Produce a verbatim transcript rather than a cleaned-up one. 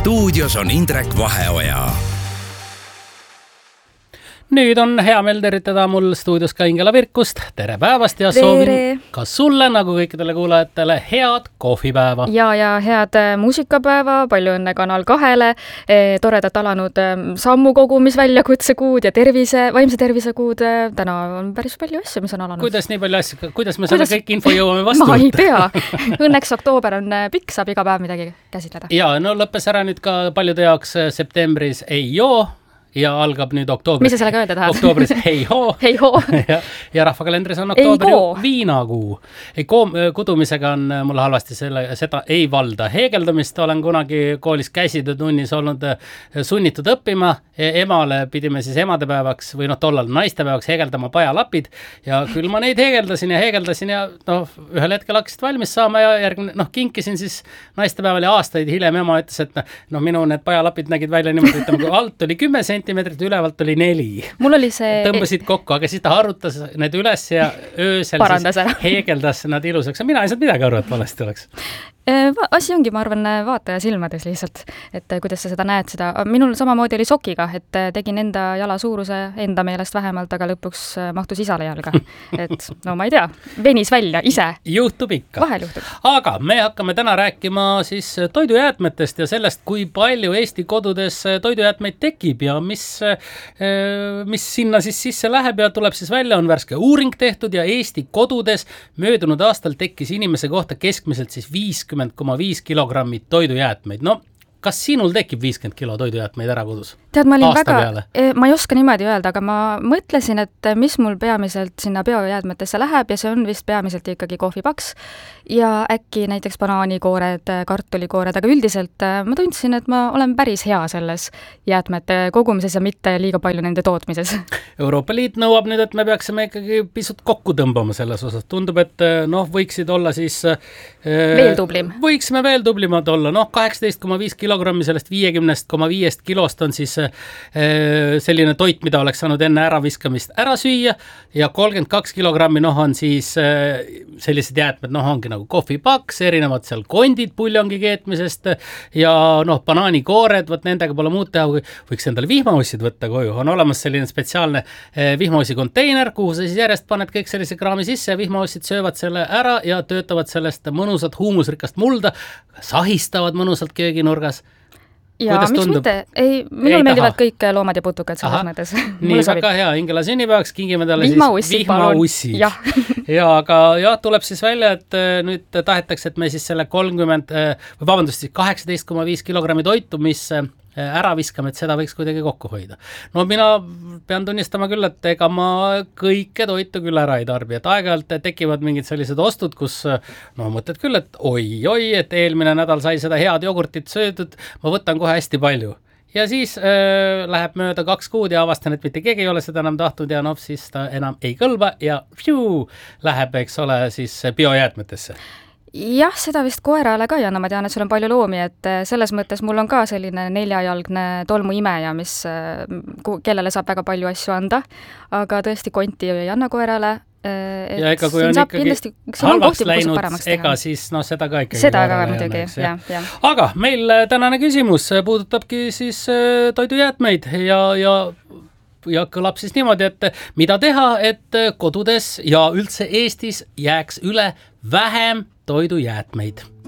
stuudios on Indrek Vaheoja. Nüüd on hea meel tervitada mul stuudios ka Ingela Virkust. Tere päevast ja soovin ka sulle, nagu kõikidele kuulajatele, head kohvipäeva. Ja, ja head muusikapäeva, palju õnne Kanal kahele, toredat alanud sammukogumis väljakutsekuud ja tervise, vaimse tervise kuud. Täna on päris palju asju, mis on alanud. Kuidas nii palju asju, kuidas me selle kõik info jõuame vastu? Ma ei tea. Õnneks oktoober on pikk, saab iga päev midagi käsitleda. Ja, no lõppes ära nüüd ka paljude jaoks septembris ei joo. Ja algab nüüd oktoobris. Mis sa sellega öelda tahad? Oktoobris hei hoo. Hei hoo. ja, ja rahvakalendris on oktoober viinakuu. Ei, koom, kudumisega on mul halvasti selle, seda ei valda. Heegeldamist olen kunagi koolis käsitöötunnis olnud sunnitud õppima. Emale pidime siis emadepäevaks või noh, tollal naistepäevaks heegeldama pajalapid. Ja küll ma neid heegeldasin ja heegeldasin ja noh, ühel hetkel hakkasid valmis saama ja järgmine, noh, kinkisin siis naistepäeval ja aastaid hiljem ema ütles, et noh, minu need pajalapid nägid välja niimoodi, et kui alt oli kümme sentimeetrit, ülevalt oli neli. Mul oli see... Tõmbasid kokku, aga siis ta arvutas need üles ja öösel siis heegeldas nad ilusaks. Mina ei saanud midagi aru, et valesti oleks. Asi ongi, ma arvan, vaataja silmades lihtsalt, et kuidas sa seda näed seda. Minul samamoodi oli sokiga, et tegin enda jala suuruse enda meelest vähemalt, aga lõpuks mahtus isale jalga. Et no ma ei tea, venis välja ise. Juhtub ikka. Vahel juhtub. Aga me hakkame täna rääkima siis toidujäätmetest ja sellest, kui palju Eesti kodudes toidujäätmeid tekib ja mis, mis sinna siis sisse läheb ja tuleb siis välja, on värske uuring tehtud ja Eesti kodudes möödunud aastal tekkis inimese kohta keskmiselt siis viiskümmend koma viis kilogrammit toidujäätmeid. No, kas sinul tekib viiskümmend kilo toidujäätmeid ära kodus? Tead, ma olin väga, peale? ma ei oska niimoodi öelda, aga ma mõtlesin, et mis mul peamiselt sinna biojäätmetesse läheb ja see on vist peamiselt ikkagi kohvipaks ja äkki näiteks banaanikoored, kartulikoored, aga üldiselt ma tundsin, et ma olen päris hea selles jäätmete kogumises ja mitte liiga palju nende tootmises. Euroopa Liit nõuab nüüd, et me peaksime ikkagi pisut kokku tõmbama selles osas. Tundub, et noh, võiksid olla siis veel tublim. Võiksime veel tublimad olla. Noh, kaheksateist koma viis kilogrammi sellest viiekümne koma viis kilost on siis selline toit, mida oleks saanud enne äraviskamist ära süüa ja kolmkümmend kaks kilogrammi noh on siis sellised jäätmed, noh ongi nagu kohvipaks, erinevad seal kondid puljongi keetmisest ja noh, banaanikoored, võt nendega pole muud teha, kui võiks endale vihmaussid võtta koju. On olemas selline spetsiaalne vihmaussi konteiner, kuhu sa siis järjest paned kõik sellise kraami sisse ja vihmaussid söövad selle ära ja töötavad sellest mõnusat huumusrikast mulda, sahistavad mõnusalt kööginurgas. Ja kuidas miks tundub? mitte? Ei, minul ei meeldivad taha. Kõik loomad ja putukad selles Aha. mõttes. Nii, väga hea. Ingela sünnipäevaks kingime talle siis vihmaussid. Ja. ja, aga jah, tuleb siis välja, et nüüd tahetakse, et me siis selle kolmkümmend, või vabandust, siis kaheksateist koma viis kilogrammi toitu, mis ära viskame, et seda võiks kuidagi kokku hoida. No mina pean tunnistama küll, et ega ma kõike toitu küll ära ei tarbi, et aeg-ajalt tekivad mingid sellised ostud, kus no mõtled küll, et oi-oi, et eelmine nädal sai seda head jogurtit söödud, ma võtan kohe hästi palju. Ja siis äh, läheb mööda kaks kuud ja avastan, et mitte keegi ei ole seda enam tahtnud ja noh, siis ta enam ei kõlba ja pfiu, läheb, eks ole, siis biojäätmetesse. Jah, seda vist koerale ka ei anna, ma tean, et sul on palju loomi, et selles mõttes mul on ka selline neljajalgne tolmuimeja, mis, kellele saab väga palju asju anda, aga tõesti konti ei anna koerale. Et ja ega kui on ikkagi kindlasti, halvaks läinud, ega siis no seda ka ikkagi seda ka muidugi, jah, jah. Aga meil tänane küsimus puudutabki siis toidujäätmeid ja, ja ja kõlab siis niimoodi, et mida teha, et kodudes ja üldse Eestis jääks üle vähem toidujäätmeid.